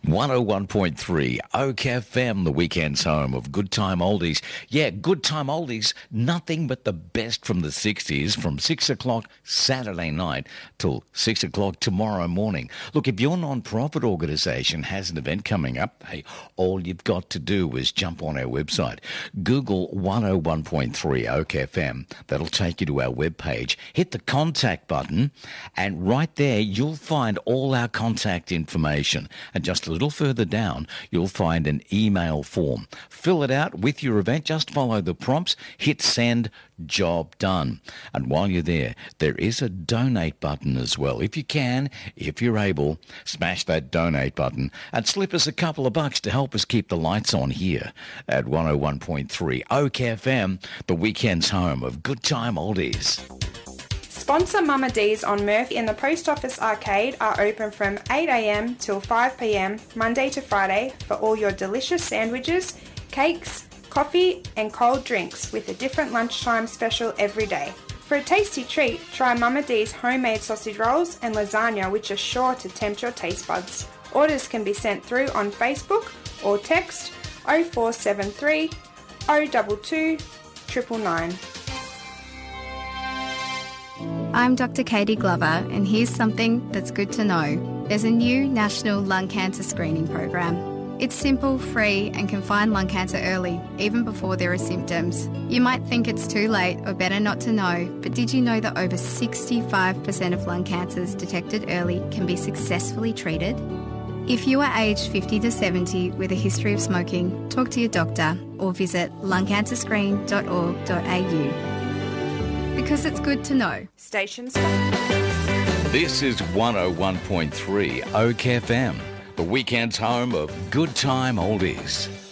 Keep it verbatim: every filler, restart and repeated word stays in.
one oh one point three Oak F M, the weekend's home of Good Time Oldies. Yeah, Good Time Oldies, nothing but the best from the sixties from six o'clock Saturday night till six o'clock tomorrow morning. Look, if your non-profit organisation has an event coming up, hey, all you've got to do is jump on our website. Google one oh one point three Oak F M. That'll take you to our webpage. Hit the contact button, and right there you'll find all our contact information. And just a little further down, you'll find an email form. Fill it out with your event. Just follow the prompts. Hit send. Job done. And while you're there, there is a donate button as well. If you can, if you're able, smash that donate button and slip us a couple of bucks to help us keep the lights on here at one oh one point three Oak F M, the weekend's home of Good Time Oldies. Sponsor Mama D's on Murphy and the Post Office Arcade are open from eight a.m. till five p.m. Monday to Friday for all your delicious sandwiches, cakes, coffee and cold drinks with a different lunchtime special every day. For a tasty treat, try Mama D's homemade sausage rolls and lasagna, which are sure to tempt your taste buds. Orders can be sent through on Facebook or text oh four seven three, oh two two, nine nine nine. I'm Doctor Katie Glover, and here's something that's good to know. There's a new national lung cancer screening program. It's simple, free, and can find lung cancer early, even before there are symptoms. You might think it's too late or better not to know, but did you know that over sixty-five percent of lung cancers detected early can be successfully treated? If you are aged fifty to seventy with a history of smoking, talk to your doctor or visit lung cancer screen dot org dot a u. Because it's good to know. Stations. This is one oh one point three Oak F M, the weekend's home of Good Time Oldies.